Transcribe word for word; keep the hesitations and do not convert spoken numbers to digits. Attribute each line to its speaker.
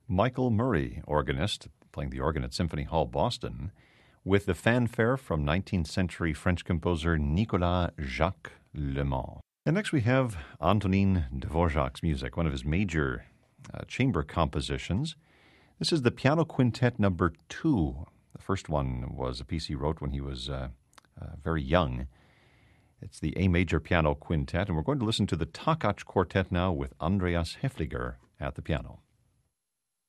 Speaker 1: Michael Murray, organist, playing the organ at Symphony Hall, Boston, with the fanfare from nineteenth century French composer Nicolas Jacques Lemant. And next we have Antonin Dvorak's music, one of his major uh, chamber compositions. This is the Piano Quintet number two. The first one was a piece he wrote when he was uh, uh, very young. It's the A major piano quintet, and we're going to listen to the Takács Quartet now with Andreas Hefliger at the piano.